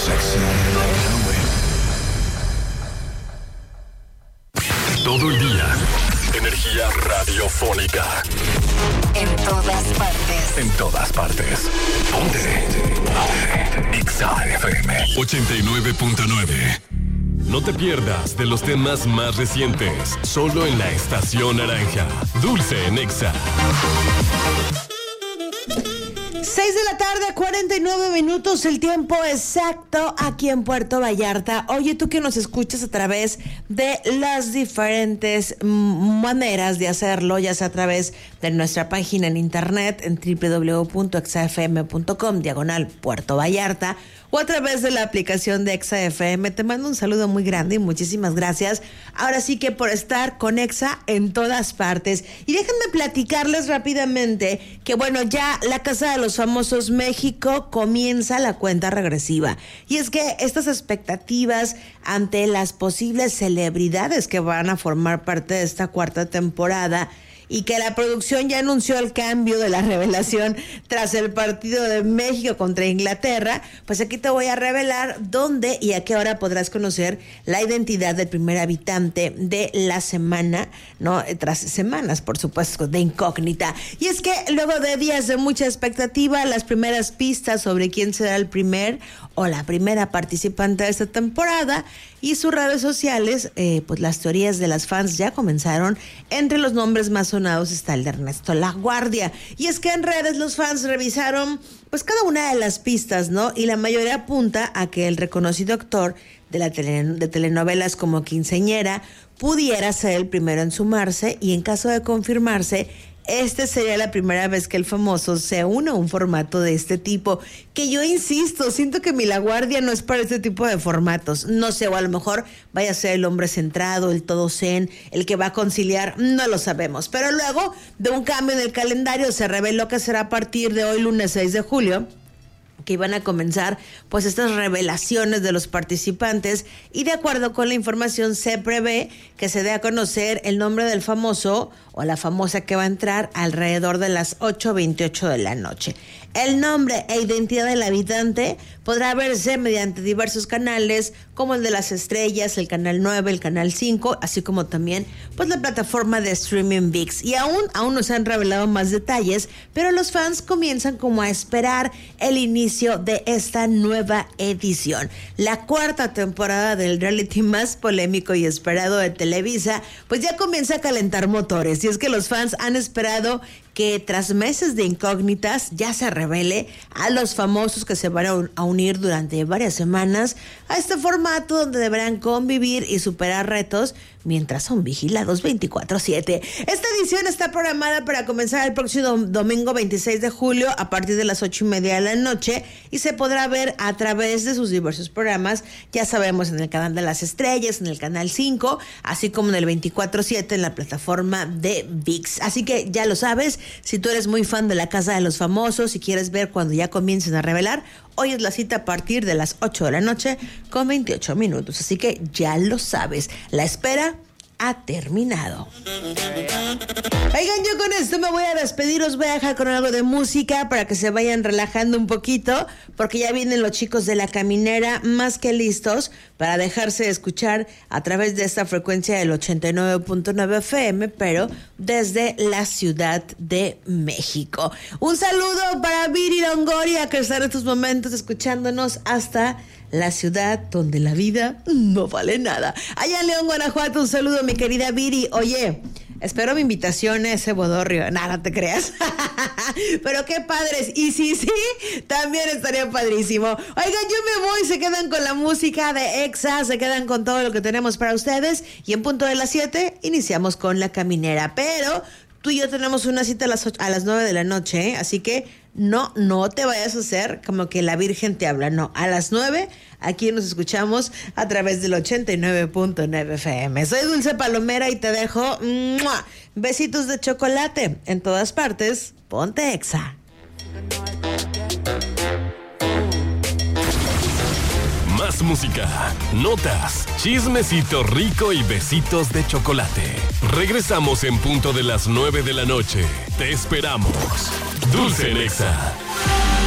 Sexy todo el día. Energía radiofónica. En todas partes. En todas partes. Ponte. Exa FM 89.9. No te pierdas de los temas más recientes. Solo en la Estación Naranja. Dulce en Exa. 6 de la tarde, 49 minutos, el tiempo exacto aquí en Puerto Vallarta. Oye, tú que nos escuchas a través de las diferentes maneras de hacerlo, ya sea a través de nuestra página en internet en www.exafm.com/Puerto Vallarta, o a través de la aplicación de Exa FM. Te mando un saludo muy grande y muchísimas gracias. Ahora sí que por estar con Exa en todas partes. Y déjenme platicarles rápidamente que, bueno, ya la Casa de los Famosos México comienza la cuenta regresiva. Y es que estas expectativas ante las posibles celebridades que van a formar parte de esta cuarta temporada, y que la producción ya anunció el cambio de la revelación tras el partido de México contra Inglaterra, pues aquí te voy a revelar dónde y a qué hora podrás conocer la identidad del primer habitante de la semana, ¿no? Tras semanas, por supuesto, de incógnita. Y es que luego de días de mucha expectativa, las primeras pistas sobre quién será el primer o la primera participante de esta temporada y sus redes sociales, pues las teorías de las fans ya comenzaron. Entre los nombres más sonados está el de Ernesto La Guardia. Y es que en redes los fans revisaron pues cada una de las pistas, ¿no? Y la mayoría apunta a que el reconocido actor de telenovelas como Quinceañera pudiera ser el primero en sumarse, y en caso de confirmarse, este sería la primera vez que el famoso se une a un formato de este tipo, que yo insisto, siento que mi La Guardia no es para este tipo de formatos. No sé, o a lo mejor vaya a ser el hombre centrado, el todo zen, el que va a conciliar, no lo sabemos. Pero luego de un cambio en el calendario se reveló que será a partir de hoy, lunes 6 de julio, que iban a comenzar pues estas revelaciones de los participantes, y de acuerdo con la información se prevé que se dé a conocer el nombre del famoso o la famosa que va a entrar alrededor de las 8:28 de la noche. El nombre e identidad del habitante podrá verse mediante diversos canales como el de las estrellas, el canal 9, el canal 5, así como también pues la plataforma de streaming ViX. Y aún no se han revelado más detalles, pero los fans comienzan como a esperar el inicio de esta nueva edición. La cuarta temporada del reality más polémico y esperado de Televisa, pues ya comienza a calentar motores. Y es que los fans han esperado que tras meses de incógnitas ya se revele a los famosos que se van a unir durante varias semanas a este formato, donde deberán convivir y superar retos mientras son vigilados 24/7. Esta edición está programada para comenzar el próximo domingo 26 de julio a partir de las 8:30 de la noche, y se podrá ver a través de sus diversos programas, ya sabemos, en el canal de las estrellas, en el canal 5, así como en el 24/7 en la plataforma de ViX. Así que ya lo sabes, si tú eres muy fan de la Casa de los Famosos y quieres ver cuando ya comiencen a revelar, hoy es la cita a partir de las 8 de la noche con 28 minutos. Así que ya lo sabes, la espera ha terminado. Oigan, yo con esto me voy a despedir. Os voy a dejar con algo de música para que se vayan relajando un poquito, porque ya vienen los chicos de La Caminera más que listos para dejarse escuchar a través de esta frecuencia del 89.9 FM, pero desde la Ciudad de México. Un saludo para Viri Longoria, que está en estos momentos escuchándonos hasta la ciudad donde la vida no vale nada. Allá en León, Guanajuato, un saludo, mi querida Viri. Oye, espero mi invitación a ese bodorrio. Nada, te creas. Pero qué padres. Y sí, también estaría padrísimo. Oigan, yo me voy. Se quedan con la música de Exa. Se quedan con todo lo que tenemos para ustedes. Y en punto de las 7 iniciamos con La Caminera. Pero tú y yo tenemos una cita a las 9 de la noche, ¿eh? Así que no te vayas a hacer como que la Virgen te habla. No, a las 9 aquí nos escuchamos a través del 89.9 FM. Soy Dulce Palomera y te dejo besitos de chocolate en todas partes. Ponte Exa. Más música, notas, chismecito rico y besitos de chocolate. Regresamos en punto de las 9 de la noche. Te esperamos. Dulce en Exa.